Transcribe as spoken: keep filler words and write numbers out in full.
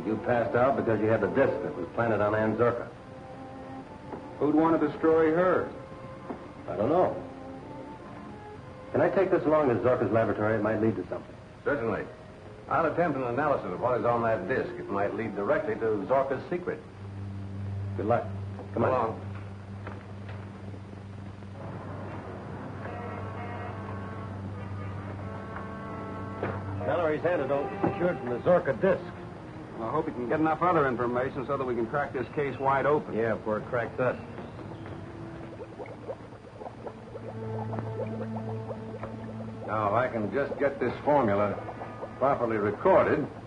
You passed out because you had the disc that was planted on Ann Zerka. Who'd want to destroy her? I don't know. Can I take this along to Zorka's laboratory? It might lead to something. Certainly. I'll attempt an analysis of what is on that disc. It might lead directly to Zorka's secret. Good luck. Come on. Along. Mallory's antidote is secured from the Zorka disc. I hope we can get enough other information so that we can crack this case wide open. Yeah, before it cracks us. Now, if I can just get this formula properly recorded,